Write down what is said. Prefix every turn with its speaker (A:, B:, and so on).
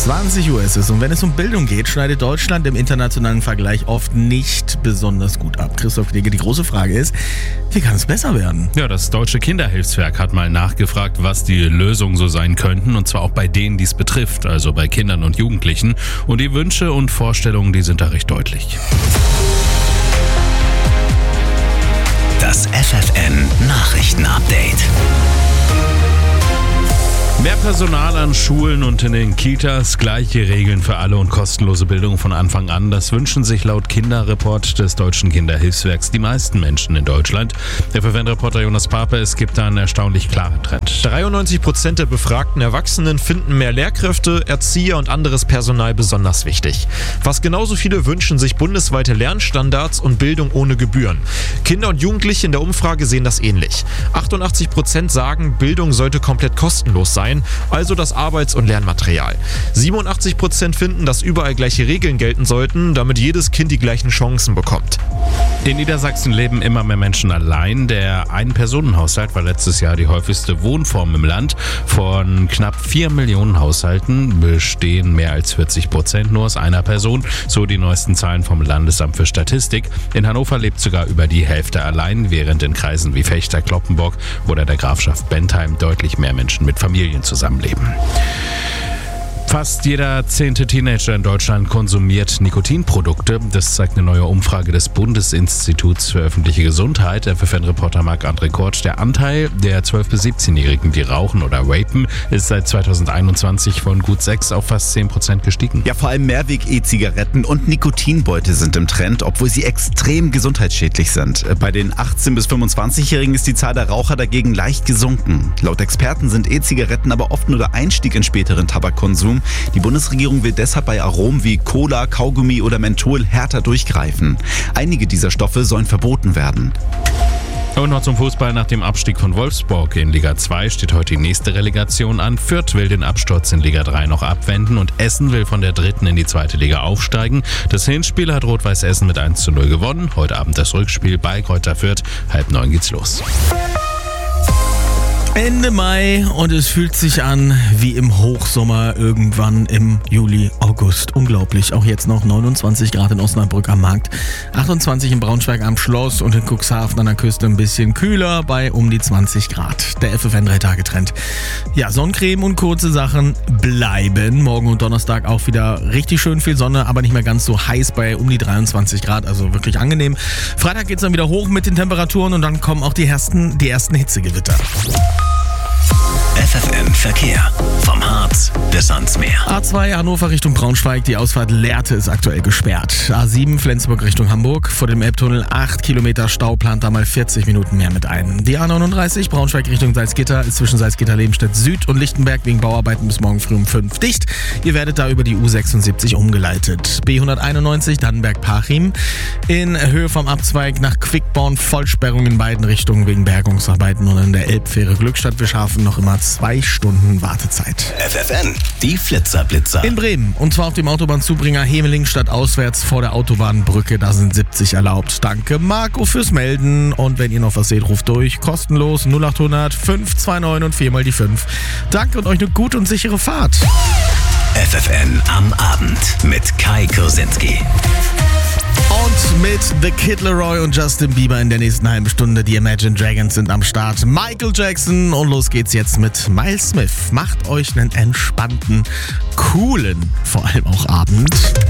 A: 20 Uhr ist es und wenn es um Bildung geht, schneidet Deutschland im internationalen Vergleich oft nicht besonders gut ab. Christoph Knigge, die große Frage ist, wie kann es besser werden?
B: Ja, das Deutsche Kinderhilfswerk hat mal nachgefragt, was die Lösungen so sein könnten, und zwar auch bei denen, die es betrifft, also bei Kindern und Jugendlichen. Und die Wünsche und Vorstellungen, die sind da recht deutlich.
C: Das FFN-Nachrichten-Update.
B: Mehr Personal an Schulen und in den Kitas, gleiche Regeln für alle und kostenlose Bildung von Anfang an. Das wünschen sich laut Kinderreport des Deutschen Kinderhilfswerks die meisten Menschen in Deutschland. Der FFN-Reporter Jonas Pape, es gibt da einen erstaunlich klaren Trend.
D: 93% der befragten Erwachsenen finden mehr Lehrkräfte, Erzieher und anderes Personal besonders wichtig. Fast genauso viele wünschen sich bundesweite Lernstandards und Bildung ohne Gebühren. Kinder und Jugendliche in der Umfrage sehen das ähnlich. 88% sagen, Bildung sollte komplett kostenlos sein, also das Arbeits- und Lernmaterial. 87% finden, dass überall gleiche Regeln gelten sollten, damit jedes Kind die gleichen Chancen bekommt.
B: In Niedersachsen leben immer mehr Menschen allein. Der Ein-Personen-Haushalt war letztes Jahr die häufigste Wohnform im Land. Von knapp 4 Millionen Haushalten bestehen mehr als 40% nur aus einer Person, so die neuesten Zahlen vom Landesamt für Statistik. In Hannover lebt sogar über die Hälfte allein, während in Kreisen wie Vechta, Cloppenburg oder der Grafschaft Bentheim deutlich mehr Menschen mit Familien zusammenleben. Fast jeder 10. Teenager in Deutschland konsumiert Nikotinprodukte. Das zeigt eine neue Umfrage des Bundesinstituts für öffentliche Gesundheit. Der FFN-Reporter Marc-André Kortsch. Der Anteil der 12- bis 17-Jährigen, die rauchen oder vapen, ist seit 2021 von gut 6 auf fast 10% gestiegen.
E: Ja, vor allem Mehrweg-E-Zigaretten und Nikotinbeutel sind im Trend, obwohl sie extrem gesundheitsschädlich sind. Bei den 18- bis 25-Jährigen ist die Zahl der Raucher dagegen leicht gesunken. Laut Experten sind E-Zigaretten aber oft nur der Einstieg in späteren Tabakkonsum. Die Bundesregierung will deshalb bei Aromen wie Cola, Kaugummi oder Menthol härter durchgreifen. Einige dieser Stoffe sollen verboten werden.
B: Und noch zum Fußball. Nach dem Abstieg von Wolfsburg in Liga 2 steht heute die nächste Relegation an. Fürth will den Absturz in Liga 3 noch abwenden und Essen will von der 3. in die 2. Liga aufsteigen. Das Hinspiel hat Rot-Weiß Essen mit 1:0 gewonnen. Heute Abend das Rückspiel bei Greuther Fürth. 8:30 geht's los.
A: Ende Mai und es fühlt sich an wie im Hochsommer irgendwann im Juli, August. Unglaublich. Auch jetzt noch 29 Grad in Osnabrück am Markt, 28 in Braunschweig am Schloss und in Cuxhaven an der Küste ein bisschen kühler bei um die 20 Grad. Der FFN 3-Tage-Trend. Ja, Sonnencreme und kurze Sachen bleiben. Morgen und Donnerstag auch wieder richtig schön viel Sonne, aber nicht mehr ganz so heiß bei um die 23 Grad, also wirklich angenehm. Freitag geht's dann wieder hoch mit den Temperaturen und dann kommen auch die ersten Hitzegewitter.
C: FFN Verkehr. Vom Harz bis ans Meer.
A: A2 Hannover Richtung Braunschweig, die Ausfahrt Lehrte ist aktuell gesperrt. A7 Flensburg Richtung Hamburg, vor dem Elbtunnel 8 Kilometer Stau, plant da mal 40 Minuten mehr mit ein. Die A39 Braunschweig Richtung Salzgitter ist zwischen Salzgitter-Lebenstedt Süd und Lichtenberg wegen Bauarbeiten bis morgen früh um 5 dicht. Ihr werdet da über die U76 umgeleitet. B191 Dannenberg-Pachim in Höhe vom Abzweig nach Quickborn, Vollsperrung in beiden Richtungen wegen Bergungsarbeiten und in der Elbfähre Glückstadt-Wischhafen noch immer 2 Stunden Wartezeit.
C: FFN, die Flitzer-Blitzer.
A: In Bremen, und zwar auf dem Autobahnzubringer Hemeling stadtauswärts vor der Autobahnbrücke, da sind 70 erlaubt. Danke Marco fürs Melden und wenn ihr noch was seht, ruft durch, kostenlos 0800 529 und 4 mal die 5. Danke und euch eine gute und sichere Fahrt.
C: FFN am Abend mit Kai Kursinski.
A: Und mit The Kid Laroi und Justin Bieber in der nächsten halben Stunde. Die Imagine Dragons sind am Start. Michael Jackson und los geht's jetzt mit Miles Smith. Macht euch einen entspannten, coolen, vor allem auch Abend.